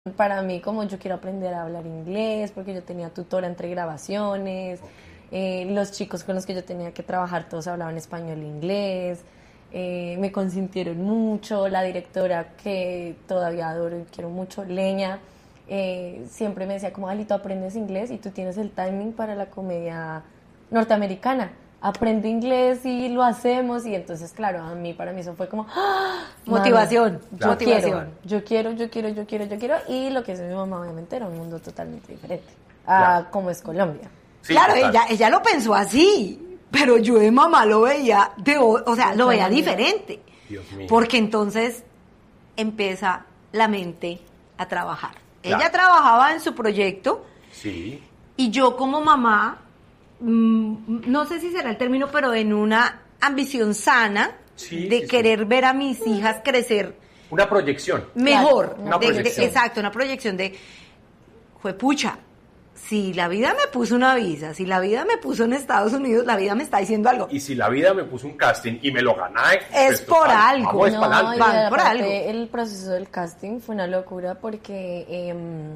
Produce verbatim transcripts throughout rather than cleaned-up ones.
para mí, como yo quiero aprender a hablar inglés, porque yo tenía tutora entre grabaciones, eh, los chicos con los que yo tenía que trabajar todos hablaban español e inglés, eh, me consintieron mucho, la directora que todavía adoro y quiero mucho, Leña, eh, siempre me decía como, Ali, tú aprendes inglés y tú tienes el timing para la comedia norteamericana. Aprende inglés y lo hacemos, y entonces claro, a mí, para mí eso fue como ¡ah! Motivación, yo Claro. quiero, yo quiero, yo quiero, yo quiero, yo quiero, y lo que es mi mamá obviamente era un mundo totalmente diferente a Claro. como es Colombia. Sí, claro, total. ella, ella lo pensó así, pero yo de mamá lo veía, de, o, o sea, lo veía diferente. Dios mío. Porque entonces empieza la mente a trabajar. Claro. Ella trabajaba en su proyecto Sí. y yo como mamá, mmm, no sé si será el término, pero en una ambición sana Sí, de sí, sí. querer ver a mis hijas crecer Una proyección. mejor. Claro, una de- de- proyección. exacto, una proyección de, juepucha, si la vida me puso una visa, si la vida me puso en Estados Unidos, la vida me está diciendo algo. Y si la vida me puso un casting y me lo gané, Es por algo. Vamos, es No, para y adelante. Van por aparte, algo. el proceso del casting fue una locura porque eh,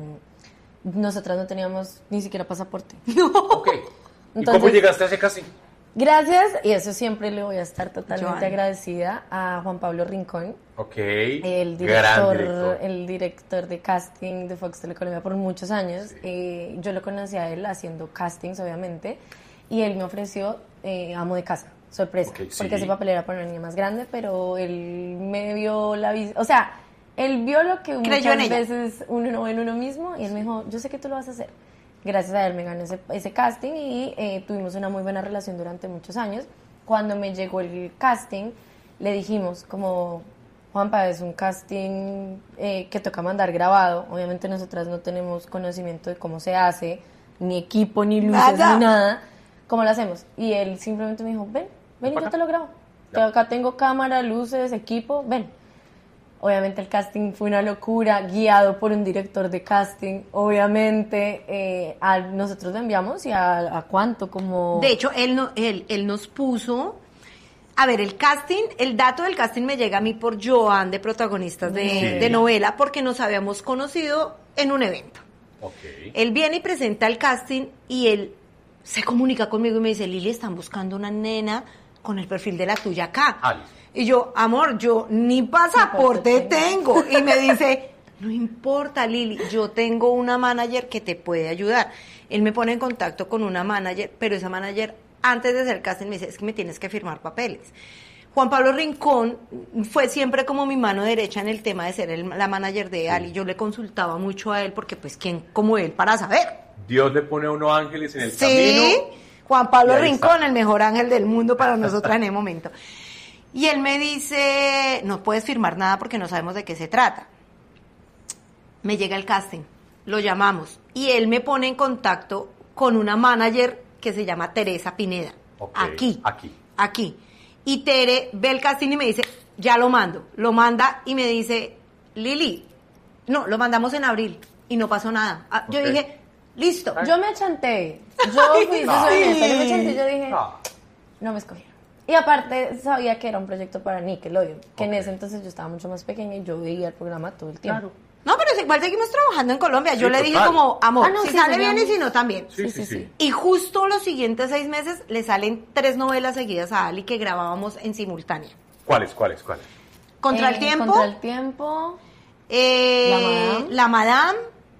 nosotras no teníamos ni siquiera pasaporte. Ok. ¿Y Entonces- cómo llegaste a ese casting? Gracias, y eso siempre le voy a estar totalmente Joana. agradecida a Juan Pablo Rincón, Ok. el Gran director, director. el director de casting de Fox Telecolombia por muchos años. Sí. Eh, yo lo conocí a él haciendo castings, obviamente, y él me ofreció eh, amo de casa, sorpresa, Ok, sí. porque ese papel era para una niña más grande, pero él me vio la vis- o sea, él vio lo que Creyó en muchas ella. veces uno no ve en uno mismo, y él me dijo, yo sé que tú lo vas a hacer. Gracias a él me gané ese, ese casting y eh, tuvimos una muy buena relación durante muchos años. Cuando me llegó el casting, le dijimos como, Juanpa, es un casting eh, que toca mandar grabado. Obviamente nosotras no tenemos conocimiento de cómo se hace, ni equipo, ni luces, Nada. ni nada. ¿Cómo lo hacemos? Y él simplemente me dijo, ven, ven y para yo acá. te lo grabo. Ya. Acá tengo cámara, luces, equipo, ven. Obviamente el casting fue una locura, guiado por un director de casting. Obviamente eh, a nosotros lo enviamos y a, a cuánto, como... De hecho, él, no, él, él nos puso... A ver, el casting, el dato del casting me llega a mí por Joan, de protagonistas de, Sí. de novela, porque nos habíamos conocido en un evento. Ok. Él viene y presenta el casting y él se comunica conmigo y me dice, Lili, están buscando una nena con el perfil de la tuya acá. Ah, listo. Y yo, amor, yo ni pasaporte Pasaporte tengo. Y me dice, no importa, Lili, yo tengo una manager que te puede ayudar. Él me pone en contacto con una manager, pero esa manager, antes de hacer casting, me dice, es que me tienes que firmar papeles. Juan Pablo Rincón fue siempre como mi mano derecha en el tema de ser el- la manager de Ali. Yo le consultaba mucho a él porque, pues, ¿quién como él para saber? Dios le pone a uno ángeles en el Sí, camino. Juan Pablo Y ahí Rincón, está. el mejor ángel del mundo para nosotras en el momento. Y él me dice, no puedes firmar nada porque no sabemos de qué se trata. Me llega el casting, lo llamamos y él me pone en contacto con una manager que se llama Teresa Pineda. Ok, Aquí. aquí. Aquí. Y Tere ve el casting y me dice, ya lo mando. Lo manda y me dice, Lili, no, lo mandamos en abril y no pasó nada. Ah, yo Ok. dije, listo. Yo me achanté. Yo fui, yo No. soy honesta, yo me achanté y yo dije, Ah, no me escogieron. Y aparte sabía que era un proyecto para Nickelodeon, que en Ok. ese entonces yo estaba mucho más pequeña y yo veía el programa todo el tiempo. No, pero igual seguimos trabajando en Colombia. Yo Sí, le dije total. como, amor, Ah, no, si sí, sale bien y seguimos. si no también. sí, sí, sí. Y justo los siguientes seis meses le salen tres novelas seguidas a Ali que grabábamos en simultánea. ¿Cuáles, cuáles, cuáles? Contra Eh, el tiempo, Contra el tiempo. eh, La Madame. La Madame,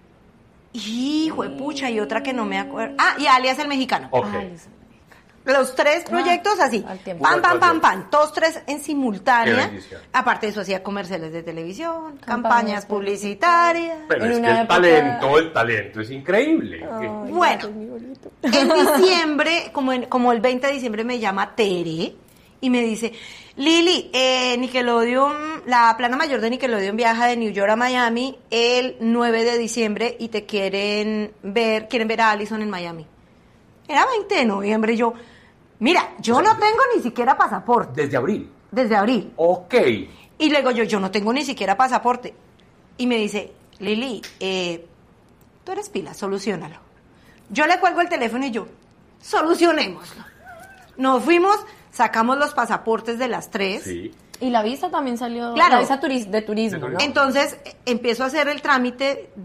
y pucha, y otra que no me acuerdo. Ah, y Alias el Mexicano. Ok. Ay, Lisa. Los tres proyectos así, al tiempo. pam, pam, pam, Igual, pam, todos tres en Qué simultánea. bendición. Aparte de eso hacía comerciales de televisión, Campañas campañas publicitarias. Pero En es que una el época- talento, el talento es increíble. Ay, Bueno. eso es muy bonito. En diciembre, como, en- como el veinte de diciembre, me llama Tere y me dice, Lili, eh, Nickelodeon, la plana mayor de Nickelodeon viaja de New York a Miami el nueve de diciembre y te quieren ver, quieren ver a Allison en Miami. Era veinte de noviembre y yo, mira, yo no tengo ni siquiera pasaporte Desde abril. desde abril. Ok. Y le digo yo, yo no tengo ni siquiera pasaporte. Y me dice, Lili, eh, tú eres pila, solucionalo. Yo le cuelgo el teléfono y yo, solucionémoslo. Nos fuimos, sacamos los pasaportes de las tres. Sí. Y la visa también salió, Claro. la visa turis- de turismo, De ¿no? turismo. Entonces, eh, empiezo a hacer el trámite